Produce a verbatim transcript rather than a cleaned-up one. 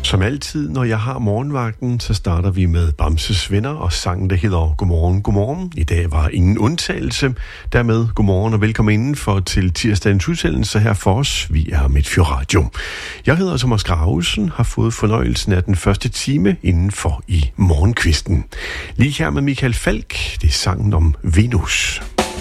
Som altid, når jeg har morgenvagten, så starter vi med Bamses Venner og sangen, der hedder Godmorgen, Godmorgen. I dag var ingen undtagelse. Dermed godmorgen og velkommen indenfor til tirsdagens udsendelse her for os. Vi er Midtfjord Radio. Jeg hedder Thomas Gravesen, har fået fornøjelsen af den første time indenfor i morgenkvisten. Lige her med Michael Falk, det er sangen om Venus.